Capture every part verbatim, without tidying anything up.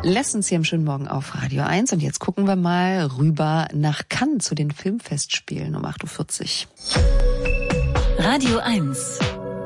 Lessons hier im schönen Morgen auf Radio eins. Und jetzt gucken wir mal rüber nach Cannes zu den Filmfestspielen um acht Uhr vierzig. Radio eins.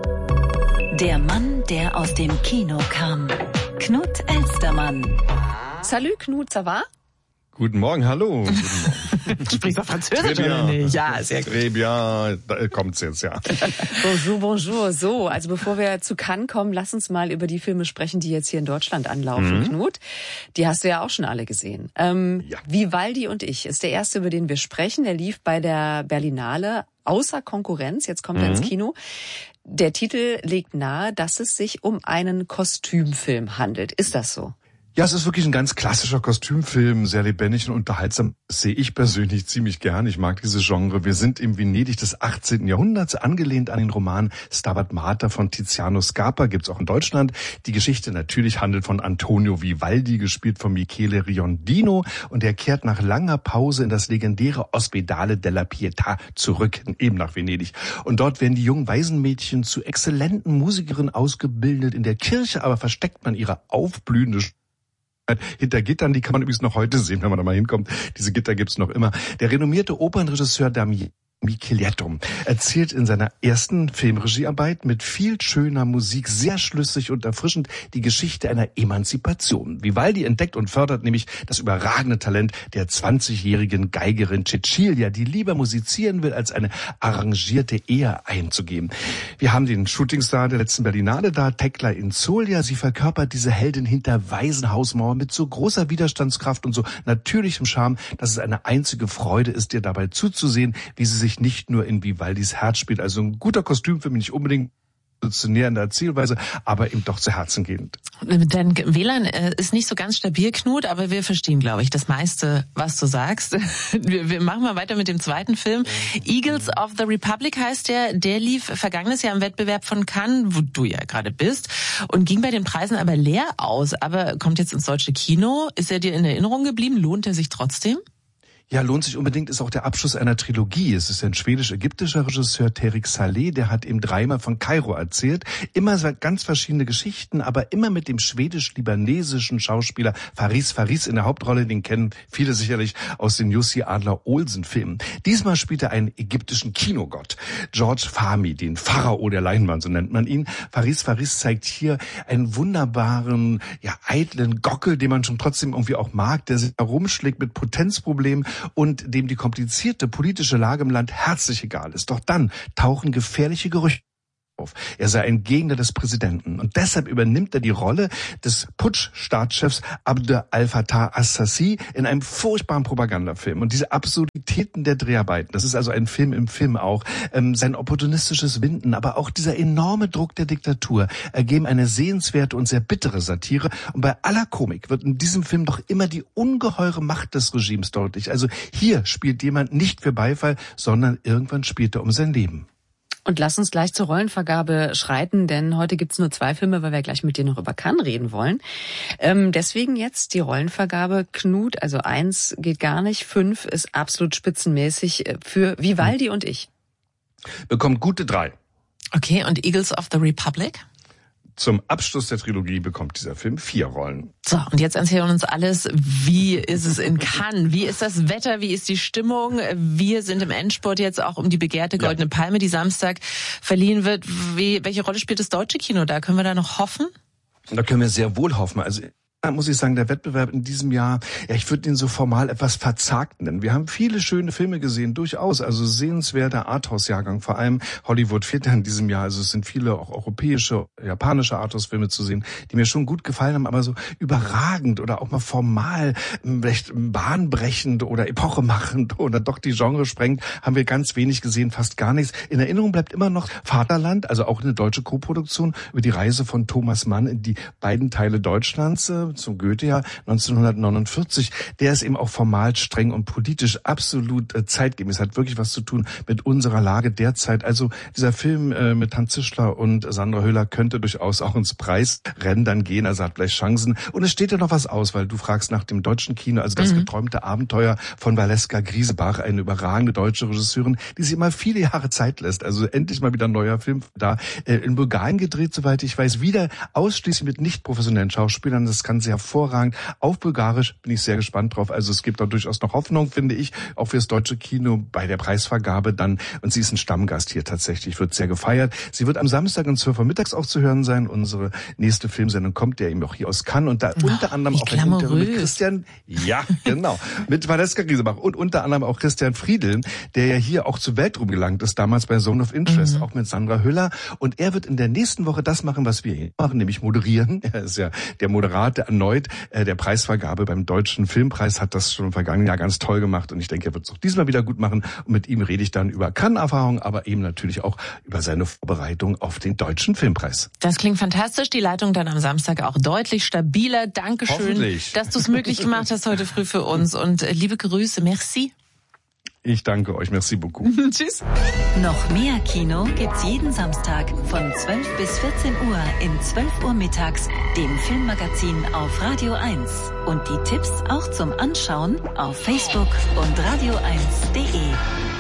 Der Mann, der aus dem Kino kam. Knut Elstermann. Salut Knut, ça va? Guten Morgen, hallo. Guten Morgen. Du sprichst doch Französisch, oder nicht? Ja, sehr gut. Très bien, da kommt's jetzt, ja. Bonjour, bonjour. So, also bevor wir zu Cannes kommen, lass uns mal über die Filme sprechen, die jetzt hier in Deutschland anlaufen, mhm. Knut. Die hast du ja auch schon alle gesehen. Ähm, ja. Vivaldi und ich ist der erste, über den wir sprechen. Der lief bei der Berlinale außer Konkurrenz. Jetzt kommt mhm. er ins Kino. Der Titel legt nahe, dass es sich um einen Kostümfilm handelt. Ist das so? Ja, es ist wirklich ein ganz klassischer Kostümfilm, sehr lebendig und unterhaltsam. Das sehe ich persönlich ziemlich gern. Ich mag dieses Genre. Wir sind im Venedig des achtzehnten Jahrhunderts, angelehnt an den Roman Stabat Mater von Tiziano Scarpa, gibt's auch in Deutschland. Die Geschichte natürlich handelt von Antonio Vivaldi, gespielt von Michele Riondino, und er kehrt nach langer Pause in das legendäre Ospedale della Pietà zurück, eben nach Venedig. Und dort werden die jungen Waisenmädchen zu exzellenten Musikerinnen ausgebildet. In der Kirche aber versteckt man ihre aufblühende hinter Gittern, die kann man übrigens noch heute sehen, wenn man da mal hinkommt. Diese Gitter gibt's noch immer. Der renommierte Opernregisseur Damien Micheletto erzählt in seiner ersten Filmregiearbeit mit viel schöner Musik sehr schlüssig und erfrischend die Geschichte einer Emanzipation. Vivaldi entdeckt und fördert nämlich das überragende Talent der zwanzigjährigen Geigerin Cecilia, die lieber musizieren will, als eine arrangierte Ehe einzugehen. Wir haben den Shootingstar der letzten Berlinale da, Tekla Inzolia. Sie verkörpert diese Heldin hinter Waisenhausmauern mit so großer Widerstandskraft und so natürlichem Charme, dass es eine einzige Freude ist, ihr dabei zuzusehen, wie sie sich nicht nur in Vivaldis Herz spielt. Also ein guter Kostümfilm, nicht unbedingt revolutionär in der Erzählweise, aber eben doch zu Herzen gehend. Dein W L A N ist nicht so ganz stabil, Knut, aber wir verstehen, glaube ich, das meiste, was du sagst. Wir, wir machen mal weiter mit dem zweiten Film. Eagles of the Republic heißt der. Der lief vergangenes Jahr im Wettbewerb von Cannes, wo du ja gerade bist, und ging bei den Preisen aber leer aus. Aber kommt jetzt ins deutsche Kino. Ist er dir in Erinnerung geblieben? Lohnt er sich trotzdem? Ja, lohnt sich unbedingt, ist auch der Abschluss einer Trilogie. Es ist ein schwedisch-ägyptischer Regisseur, Terik Saleh, der hat ihm dreimal von Kairo erzählt. Immer ganz verschiedene Geschichten, aber immer mit dem schwedisch-libanesischen Schauspieler Faris Faris in der Hauptrolle. Den kennen viele sicherlich aus den Jussi Adler-Olsen-Filmen. Diesmal spielt er einen ägyptischen Kinogott, George Fahmy, den Pharao der Leinwand, so nennt man ihn. Faris Faris zeigt hier einen wunderbaren, ja, eitlen Gockel, den man schon trotzdem irgendwie auch mag, der sich herumschlägt mit Potenzproblemen und dem die komplizierte politische Lage im Land herzlich egal ist. Doch dann tauchen gefährliche Gerüchte auf. Er sei ein Gegner des Präsidenten und deshalb übernimmt er die Rolle des Putsch-Staatschefs Abdel al-Fattah al-Sisi in einem furchtbaren Propagandafilm. Und diese Absurditäten der Dreharbeiten, das ist also ein Film im Film auch, ähm, sein opportunistisches Winden, aber auch dieser enorme Druck der Diktatur ergeben eine sehenswerte und sehr bittere Satire. Und bei aller Komik wird in diesem Film doch immer die ungeheure Macht des Regimes deutlich. Also hier spielt jemand nicht für Beifall, sondern irgendwann spielt er um sein Leben. Und lass uns gleich zur Rollenvergabe schreiten, denn heute gibt's nur zwei Filme, weil wir gleich mit dir noch über Cannes reden wollen. Ähm, deswegen jetzt die Rollenvergabe. Knut, also eins geht gar nicht, fünf ist absolut spitzenmäßig für Vivaldi hm. und ich. Bekommt gute drei. Okay, und Eagles of the Republic? Zum Abschluss der Trilogie bekommt dieser Film vier Rollen. So, und jetzt erzählen uns alles, wie ist es in Cannes? Wie ist das Wetter? Wie ist die Stimmung? Wir sind im Endspurt jetzt auch um die begehrte Goldene ja. Palme, die Samstag verliehen wird. Wie, welche Rolle spielt das deutsche Kino da? Können wir da noch hoffen? Da können wir sehr wohl hoffen. Also da muss ich sagen, der Wettbewerb in diesem Jahr, ja, ich würde ihn so formal etwas verzagt nennen. Wir haben viele schöne Filme gesehen, durchaus, also sehenswerter Arthouse-Jahrgang, vor allem Hollywood führt ja in diesem Jahr, also es sind viele auch europäische, japanische Arthouse-Filme zu sehen, die mir schon gut gefallen haben, aber so überragend oder auch mal formal, vielleicht bahnbrechend oder epochemachend oder doch die Genre sprengt, haben wir ganz wenig gesehen, fast gar nichts. In Erinnerung bleibt immer noch Vaterland, also auch eine deutsche Koproduktion über die Reise von Thomas Mann in die beiden Teile Deutschlands, zum Goethejahr neunzehnhundertneunundvierzig, der ist eben auch formal streng und politisch absolut äh, zeitgemäß, hat wirklich was zu tun mit unserer Lage derzeit. Also dieser Film äh, mit Hans Zischler und Sandra Hüller könnte durchaus auch ins Preisrennen dann gehen, also hat gleich Chancen. Und es steht ja noch was aus, weil du fragst nach dem deutschen Kino, also das mhm. geträumte Abenteuer von Valeska Griesbach, eine überragende deutsche Regisseurin, die sich immer viele Jahre Zeit lässt. Also endlich mal wieder ein neuer Film da. Äh, in Bulgarien gedreht, soweit ich weiß, wieder ausschließlich mit nicht professionellen Schauspielern. Das kann sprechen sie hervorragend. Auf Bulgarisch bin ich sehr gespannt drauf. Also es gibt da durchaus noch Hoffnung, finde ich, auch fürs deutsche Kino bei der Preisvergabe dann. Und sie ist ein Stammgast hier tatsächlich, wird sehr gefeiert. Sie wird am Samstag um zwölf Uhr mittags auch zu hören sein. Unsere nächste Filmsendung kommt ja eben auch hier aus Cannes und da oh, unter anderem auch ein Interview mit Christian, ja, genau, mit Valeska Griesebach und unter anderem auch Christian Friedel, der ja hier auch zu Weltruhm gelangt ist, damals bei Zone of Interest, mhm. auch mit Sandra Hüller. Und er wird in der nächsten Woche das machen, was wir hier machen, nämlich moderieren. Er ist ja der Moderator erneut äh, der Preisvergabe beim Deutschen Filmpreis, hat das schon im vergangenen Jahr ganz toll gemacht und ich denke, er wird es auch diesmal wieder gut machen. Und mit ihm rede ich dann über Cannes-Erfahrungen, aber eben natürlich auch über seine Vorbereitung auf den Deutschen Filmpreis. Das klingt fantastisch. Die Leitung dann am Samstag auch deutlich stabiler. Dankeschön, dass du es möglich gemacht hast heute früh für uns. Und äh, liebe Grüße, merci. Ich danke euch, merci beaucoup. Tschüss. Noch mehr Kino gibt's jeden Samstag von zwölf bis vierzehn Uhr in zwölf Uhr mittags, dem Filmmagazin auf Radio eins. Und die Tipps auch zum Anschauen auf Facebook und radio eins punkt de.